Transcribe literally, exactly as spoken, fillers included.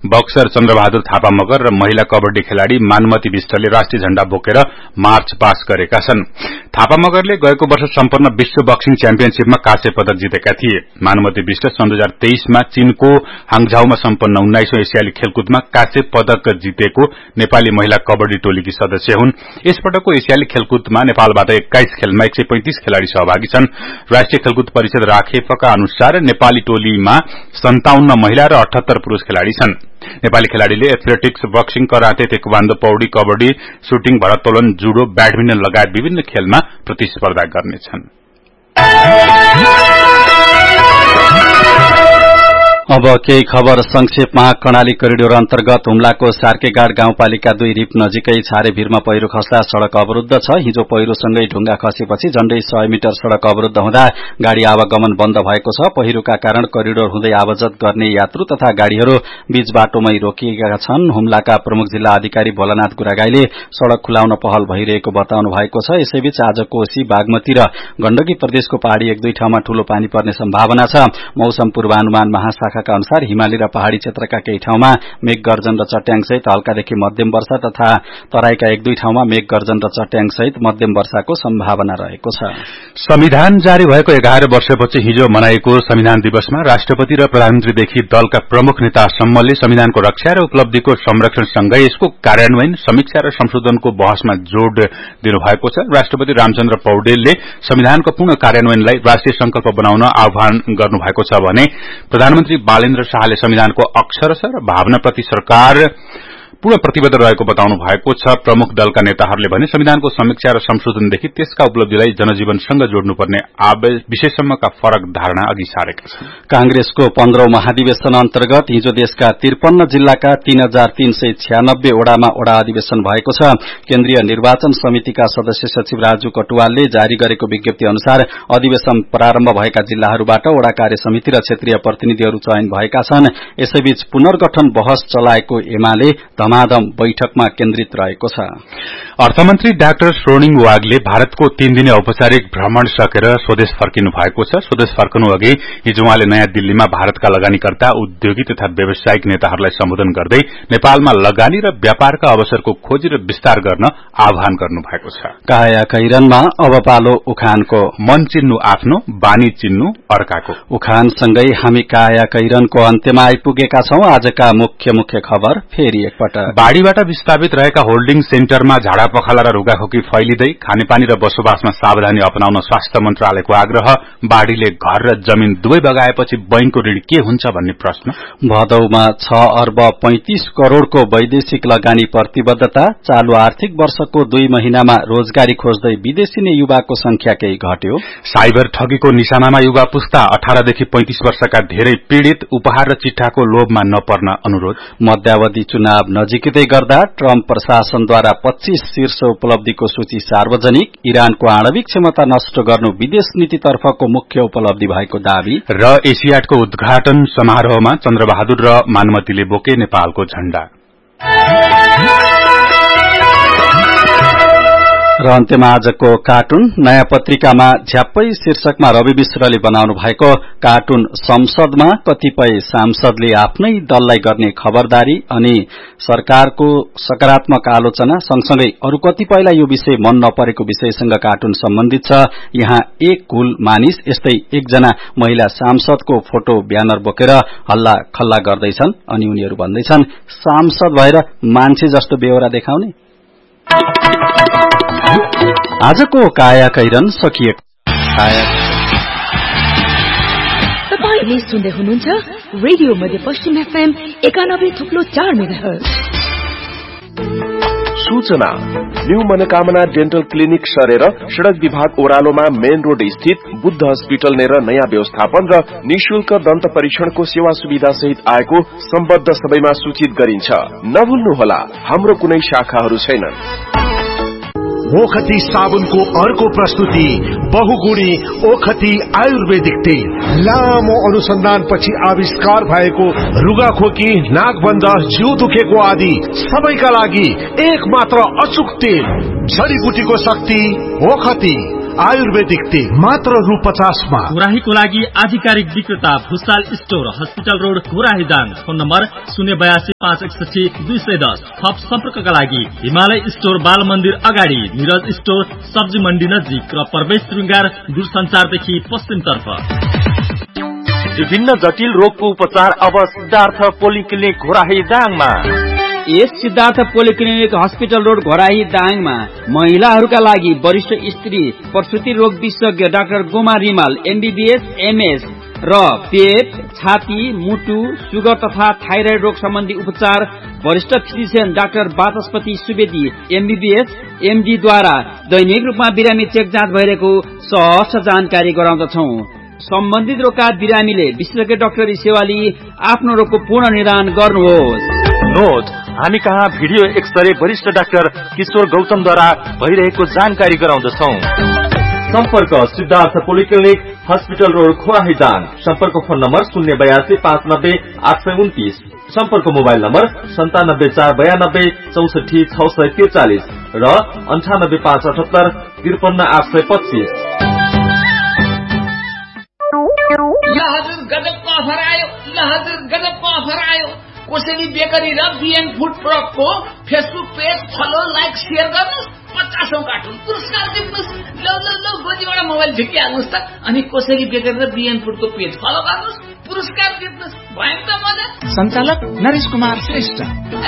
Boxer Chandra Bahadur Thapa Magar र महिला कबड्डी खेलाड़ी मानुमती विष्टले राष्ट्रिय झण्डा बोकेर मार्च पास गरेका छन्। थापा मगरले गएको वर्ष सम्पन्न विश्व बक्सिङ च्याम्पियनशीपमा काँस्य पदक जितेका थिए। मानुमती विष्ट सन् दुई हजार तेइसमा चीनको हाङझाउमा सम्पन्न उन्नाइसौं एसियाली खेलकुदमा काँस्य पदक जितेको नेपाली महिला कबड्डी टोलीकी सदस्य हुन्। यसपटकको एसियाली खेलकुदमा नेपालबाट एक्काइस खेलमा एक सय पैंतिस खेलाड़ी सहभागी छन्। राष्ट्रिय खेलकुद परिषद राखेपका अनुसार नेपाली टोलीमा सन्ताउन्न महिला र अठहत्तर पुरूष खेलाड़ी छन्। Nepali खेलाड़ीले athletics, boxing, karate, taekwondo, पौडी, कबड्डी, शूटिङ, भारोत्तोलन, जुडो, ब्याडमिन्टन लगायत विभिन्न खेलमा प्रतिस्पर्धा गर्नेछन्। अब केही खबर संक्षेपमा। कर्णाली करिडोर अन्तर्गत हुम्लाको सार्केगाड गाउँपालिका दुई रिप नजिकै छारे भीरमा पहिरो खस्दा सड़क अवरूद्ध छ। हिजो पहिरोसँगै ढुंगा खसेपछि झण्डै सय मिटर सड़क अवरूद्ध हुँदा गाड़ी आवागमन बन्द भएको छ। पहिरोका कारण करिडोर हुँदै आवाजत गर्ने यात्रु तथा गाड़ीहरू बीच बाटोमै रोकिएका छन्। हुम्लाका प्रमुख जिल्ला अधिकारी भोलानाथ गुरागाईले सड़क खुलाउन पहल भइरहेको बताउनु भएको छ। यसैबीच आज कोशी, बागमती र गण्डकी प्रदेशको पहाड़ी एक दुई ठाउँमा ठूलो पानी पर्ने सम्भावना छ। मौसम पूर्वानुमान महाशाखा का अनुसार हिमाली र पहाड़ी क्षेत्रका केही ठाउँमा मेघ गर्जन र चट्याङसहित हल्कादेखि मध्यम वर्षा तथा तराईका एक दुई ठाउँमा मेघ गर्जन र चट्याङसहित मध्यम वर्षाको सम्भावना रहेको छ। संविधान जारी भएको एघार वर्षपछि हिजो मनाएको संविधान दिवसमा राष्ट्रपति र प्रधानमन्त्रीदेखि दलका प्रमुख नेतासम्मले संविधानको रक्षा र उपलब्धिको संरक्षणसँगै यसको कार्यान्वयन, समीक्षा र संशोधनको बहसमा जोड़ दिनुभएको छ। राष्ट्रपति रामचन्द्र पौडेलले संविधानको पूर्ण कार्यान्वयनलाई राष्ट्रिय संकल्प बनाउन आह्वान गर्नुभएको छ भने प्रधानमन्त्री बालेन्द्र शाहले संविधानको अक्षरशः र भावनाप्रति सरकार पूर्ण प्रतिबद्ध रहेको बताउनु भएको छ। प्रमुख दलका नेताहरूले भने संविधानको समीक्षा र संशोधनदेखि त्यसका उपलब्धिलाई जनजीवनसँग जोड्नुपर्ने विषयसम्मका फरक धारणा अघि सारेका छन्। कांग्रेसको पन्ध्रौं महाधिवेशन अन्तर्गत हिजो देशका त्रिपन्न जिल्लाका तीन हजार तीन सय छ्यानब्बे ओडामा ओडा अधिवेशन भएको छ। केन्द्रीय निर्वाचन समितिका सदस्य सचिव राजु कटुवालले जारी गरेको विज्ञप्ति अनुसार अधिवेशन प्रारम्भ भएका जिल्लाहरूबाट ओडा कार्य समिति र क्षेत्रीय प्रतिनिधिहरू चयन भएका छन्। यसैबीच पुनर्गठन बहस चलाएको एमाले धमाधम बैठकमा केन्द्रित रहेको छ। अर्थमन्त्री डाक्टर स्वर्णिङ वागले भारतको तीन दिने औपचारिक भ्रमण सकेर स्वदेश फर्किनु भएको छ। स्वदेश फर्कनु अघि हिजो उहाँले नयाँ दिल्लीमा भारतका लगानीकर्ता, उद्योगी तथा व्यावसायिक नेताहरूलाई सम्बोधन गर्दै नेपालमा लगानी र व्यापारका अवसरको खोजी र विस्तार गर्न आह्वान गर्नु भएको छ। काया कैरनमा अब पालो उखानको। मन चिन्नु आफ्नो, बानी चिन्नु अर्काको। उखानसँगै हामी काया कैरनको अन्त्यमा आइपुगेका छौं। आजका मुख्य मुख्य खबर फेरि एकपटक। बाढ़ीबाट विस्थापित रहेका होल्डिङ सेन्टरमा झाडा पखाला र रुगाखोकी फैलिँदै खानेपानी र बसोबासमा सावधानी अपनाउन स्वास्थ्य मन्त्रालयको आग्रह। बाढ़ीले घर र जमीन दुवै बगाएपछि बैंकको ऋण के हुन्छ भन्ने प्रश्न। भदौमा छ अर्ब पैंतिस करोड़को वैदेशिक लगानी प्रतिबद्धता। चालू आर्थिक वर्षको दुई महिनामा रोजगारी खोज्दै विदेशी नै युवाको संख्या केही घट्यो। साइबर ठगीको निशानामा युवा पुस्ता। अठारदेखि पैंतिस वर्षका धेरै पीड़ित। उपहार र चिट्ठाको लोभमा नपर्न अनुरोध। मध्यावधि चुनाव नजिकै गर्दा ट्रम्प प्रशासनद्वारा पच्चीस शीर्ष उपलब्धिको सूची सार्वजनिक। इरानको आणविक क्षमता नष्ट गर्नु विदेश नीतितर्फको मुख्य उपलब्धि भएको दावी। र एसियाडको उद्घाटन समारोहमा चन्द्रबहादुर र मानुमतीले बोके नेपालको झण्डा। र अन्त्यमा आजको कार्टुन। नयाँ पत्रिकामा झ्याप्पै शीर्षकमा रवि मिश्रले बनाउनु भएको कार्टुन संसदमा कतिपय सांसदले आफ्नै दललाई गर्ने खबरदारी अनि सरकारको सकारात्मक आलोचना सँगसँगै अरू कतिपयलाई यो विषय मन नपरेको विषयसँग कार्टुन सम्बन्धित छ। यहाँ एक कुल मानिस यस्तै एकजना महिला सांसदको फोटो ब्यानर बोकेर हल्ला खल्ला गर्दैछन् अनि उनीहरू भन्दैछन् सांसद भएर मान्छे जस्तो बेहोरा देखाउने। आजको काया कैरन सकिएको। तपाईले सुन्दै हुनुहुन्छ रेडियो मध्य पश्चिम एफएम एकानब्बे थुप्लो चार मेगाहर्ज। सूचना न्यू मनोकामना डेन्टल क्लिनिक सरेर सड़क विभाग ओह्रालोमा मेन रोड स्थित बुद्ध हस्पिटल नेर नयाँ व्यवस्थापन र निशुल्क दन्त परीक्षणको सेवा सुविधा सहित आएको सम्बद्ध सबैमा सूचित गरिन्छ। नभुल्नुहोला, हाम्रो कुनै शाखाहरू छैनन्। ओखती साबुनको अर्को प्रस्तुति बहुगुणी ओखती आयुर्वेदिक तेल। लामो अनुसन्धानपछि आविष्कार भएको रुगाखोकी, नाकबन्ध, जिउ दुखेको आदि सबैका लागि एक मात्र अचूक तेल। जडीबुटीको शक्ति ओखती। आयुर्वेदिक तेल मात्र रु पचासमा। घोराहीको लागि आधिकारिक विक्रेता Bhusal store, hospital road, Ghorahi Dang. Phone number शून्य बयासी पाँच एकसठी दुई सय दस। थप सम्पर्कका लागि हिमालय स्टोर बाल मन्दिर अगाडि, निरज स्टोर सब्जी मण्डी नजिक र प्रवेश श्रृंगार दूरसञ्चारदेखि पश्चिमतर्फ। विभिन्न जटिल रोगको उपचार अब सिद्धार्थ पोलिक्लिनिक घोराही दाङमा। यस Siddhartha polyclinic hospital road Ghorahi दाङमा महिलाहरूका लागि वरिष्ठ स्त्री प्रसुति रोग विशेषज्ञ doctor Goma Rimal MBBS MS र पेट, छाती, मुटु, सुगर तथा थाइराइड रोग सम्बन्धी उपचार वरिष्ठ फिजिशियन डाक्टर वाचस्पति सुवेदी एमबीबीएस एमडी द्वारा दैनिक रूपमा बिरामी चेक जाँच भइरहेको सहज जानकारी गराउँदछौ। सम्बन्धित रोगका बिरामीले विशेषज्ञ डाक्टरी सेवा लिई आफ्नो रोगको पूर्ण निदान गर्नुहोस्। नोट, हामी कहाँ भिडियो एक्सरे वरिष्ठ डाक्टर किशोर गौतमद्वारा भइरहेको जानकारी गराउँदछौ। सम्पर्क Siddhartha polyclinic hospital road Ghorahi Dang. सम्पर्क फोन नम्बर शून्य बयासी पाँच नब्बे आठ सय उन्तिस। सम्पर्क मोबाइल नम्बर सन्तानब्बे चार बयानब्बे चौसठी छ सय त्रिचालिस र अन्ठानब्बे पाँच अठहत्तर त्रिपन्न आठ सय पच्चिस। गजबको अफर आयो, हजुर गजबको अफर आयो। कोसेली बेकरी र बिएन food प्रोडक्टको Facebook page follow, like, share गर्नुहोस्। पचासौं कार्टुन पुरस्कार जित्नुहोस्। ल ल ल गोजीबाट मोबाइल झिकिहाल्नुहोस् त। अनि कोसेली बेकरी र बिएन फुडको पेज फलो गर्नुहोस्, पुरस्कार जित्नुहोस्। भयो त मजा। सञ्चालक नरेश कुमार श्रेष्ठ।